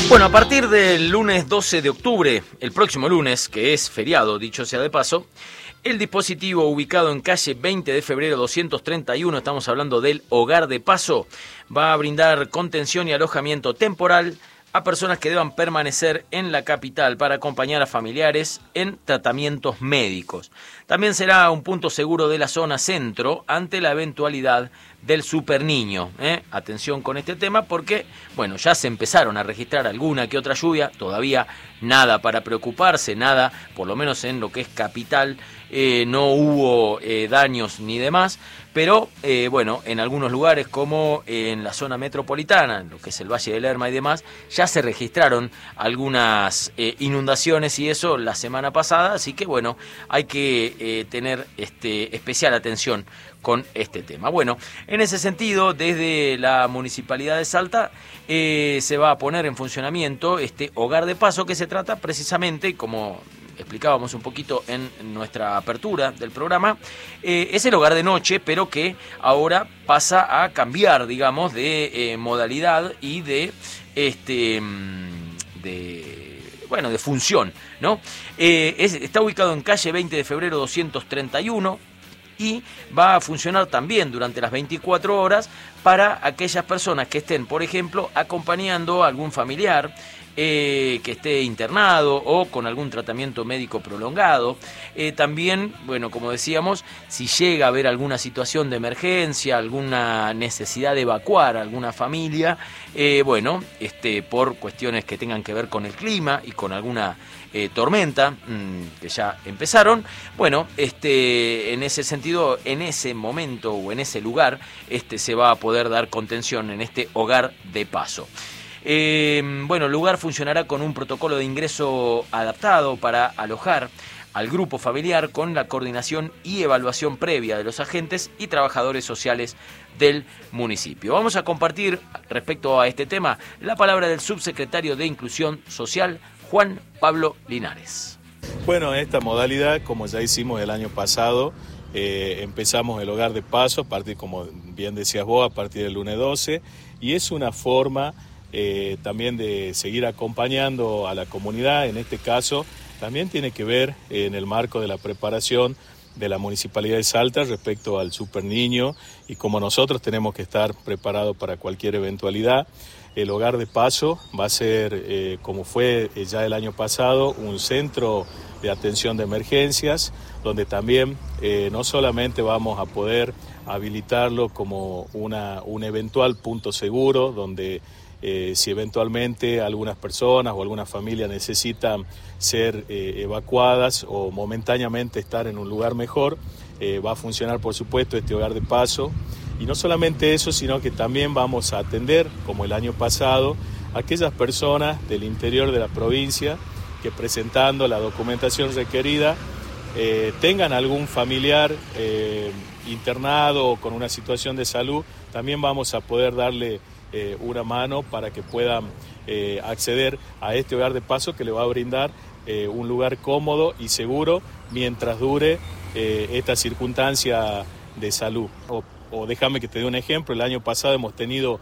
Bueno, a partir del lunes 12 de octubre, el próximo lunes, que es feriado, dicho sea de paso, el dispositivo ubicado en calle 20 de febrero 231, estamos hablando del Hogar de Paso, va a brindar contención y alojamiento temporal a personas que deban permanecer en la capital para acompañar a familiares en tratamientos médicos. También será un punto seguro de la zona centro ante la eventualidad del superniño. Atención con este tema porque, bueno, ya se empezaron a registrar alguna que otra lluvia, todavía nada para preocuparse, nada, por lo menos en lo que es capital, no hubo daños ni demás, pero bueno, en algunos lugares como en la zona metropolitana, lo que es el Valle del Lerma y demás, ya se registraron algunas inundaciones y eso la semana pasada, así que bueno, hay que tener especial atención con este tema. Bueno, en ese sentido, desde la Municipalidad de Salta se va a poner en funcionamiento este Hogar de Paso, que se trata precisamente, como explicábamos un poquito en nuestra apertura del programa, es el hogar de noche, pero que ahora pasa a cambiar, digamos, de modalidad y de función, ¿no? Está ubicado en calle 20 de febrero 231 y va a funcionar también durante las 24 horas para aquellas personas que estén, por ejemplo, acompañando a algún familiar que esté internado o con algún tratamiento médico prolongado. También, bueno, como decíamos, si llega a haber alguna situación de emergencia, alguna necesidad de evacuar a alguna familia, por cuestiones que tengan que ver con el clima y con alguna tormenta que ya empezaron, bueno, en ese sentido, en ese momento o en ese lugar, se va a poder dar contención en este Hogar de Paso. El lugar funcionará con un protocolo de ingreso adaptado para alojar al grupo familiar con la coordinación y evaluación previa de los agentes y trabajadores sociales del municipio. Vamos a compartir respecto a este tema la palabra del subsecretario de Inclusión Social, Juan Pablo Linares. Bueno, esta modalidad, como ya hicimos el año pasado, empezamos el Hogar de Paso, a partir, como bien decías vos, a partir del lunes 12, y es una forma también de seguir acompañando a la comunidad. En este caso también tiene que ver en el marco de la preparación de la Municipalidad de Salta respecto al superniño y como nosotros tenemos que estar preparados para cualquier eventualidad. El Hogar de Paso va a ser, como fue ya el año pasado, un centro de atención de emergencias, donde también no solamente vamos a poder habilitarlo como un eventual punto seguro, donde si eventualmente algunas personas o algunas familias necesitan ser evacuadas o momentáneamente estar en un lugar mejor, va a funcionar por supuesto este Hogar de Paso. Y no solamente eso, sino que también vamos a atender, como el año pasado, a aquellas personas del interior de la provincia que presentando la documentación requerida tengan algún familiar internado o con una situación de salud. También vamos a poder darle una mano para que puedan acceder a este Hogar de Paso que le va a brindar un lugar cómodo y seguro mientras dure esta circunstancia de salud. O déjame que te dé un ejemplo, el año pasado hemos tenido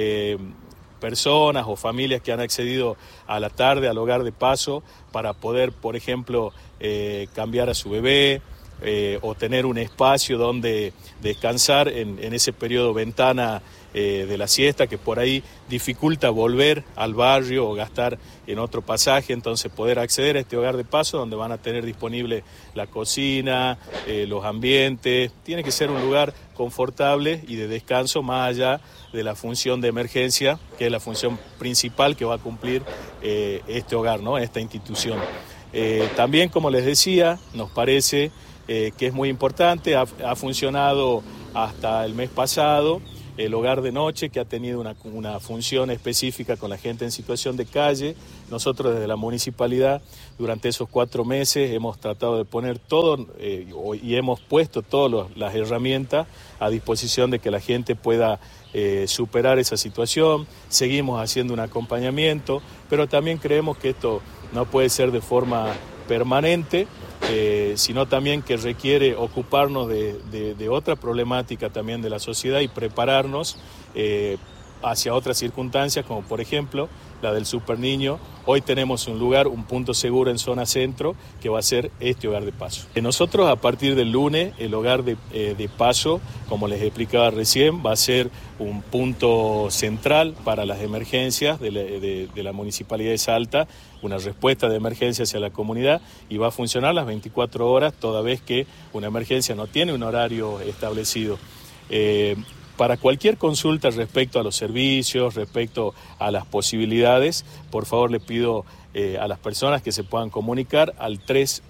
personas o familias que han accedido a la tarde al Hogar de Paso para poder, por ejemplo, cambiar a su bebé o tener un espacio donde descansar en ese periodo ventana de la siesta, que por ahí dificulta volver al barrio o gastar en otro pasaje. Entonces poder acceder a este Hogar de Paso donde van a tener disponible la cocina, los ambientes. Tiene que ser un lugar confortable y de descanso más allá de la función de emergencia, que es la función principal que va a cumplir este hogar, ¿no? Esta institución. También, como les decía, nos parece que es muy importante, ha funcionado hasta el mes pasado el Hogar de Noche, que ha tenido una función específica con la gente en situación de calle. Nosotros desde la municipalidad durante esos 4 meses hemos tratado de poner todo y hemos puesto todas las herramientas a disposición de que la gente pueda superar esa situación. Seguimos haciendo un acompañamiento, pero también creemos que esto no puede ser de forma permanente, sino también que requiere ocuparnos de otra problemática también de la sociedad y prepararnos hacia otras circunstancias, como por ejemplo la del Super Niño. Hoy tenemos un lugar, un punto seguro en zona centro, que va a ser este hogar de paso. Nosotros a partir del lunes, el hogar de paso, como les explicaba recién, va a ser un punto central para las emergencias de la Municipalidad de Salta, una respuesta de emergencia hacia la comunidad, y va a funcionar las 24 horas, toda vez que una emergencia no tiene un horario establecido. Para cualquier consulta respecto a los servicios, respecto a las posibilidades, por favor le pido a las personas que se puedan comunicar al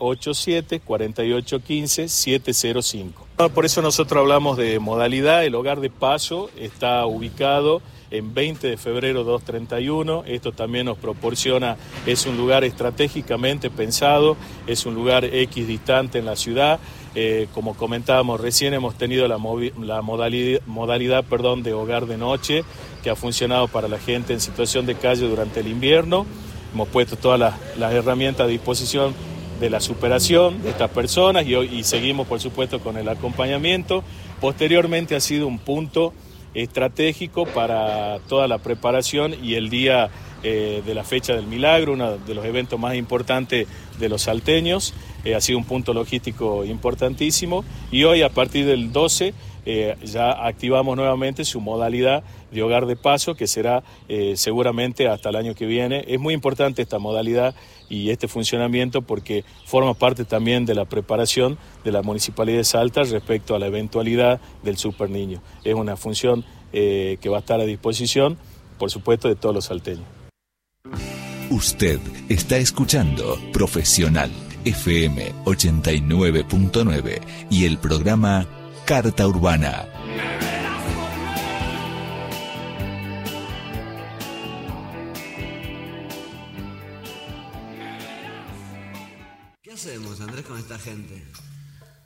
387-4815-705. Por eso nosotros hablamos de modalidad. El hogar de paso está ubicado en 20 de febrero 231. Esto también nos proporciona, es un lugar estratégicamente pensado, es un lugar equidistante en la ciudad. Como comentábamos recién, hemos tenido la modalidad de hogar de noche, que ha funcionado para la gente en situación de calle durante el invierno. Hemos puesto todas las herramientas a disposición de la superación de estas personas y seguimos, por supuesto, con el acompañamiento. Posteriormente ha sido un punto estratégico para toda la preparación y el día de la fecha del Milagro, uno de los eventos más importantes de los salteños. Ha sido un punto logístico importantísimo, y hoy a partir del 12 ya activamos nuevamente su modalidad de hogar de paso, que será seguramente hasta el año que viene. Es muy importante esta modalidad y este funcionamiento porque forma parte también de la preparación de la Municipalidad de Salta respecto a la eventualidad del Super Niño. Es una función que va a estar a disposición, por supuesto, de todos los salteños. Usted está escuchando Profesional FM 89.9 y el programa Carta Urbana. ¿Qué hacemos, Andrés, con esta gente?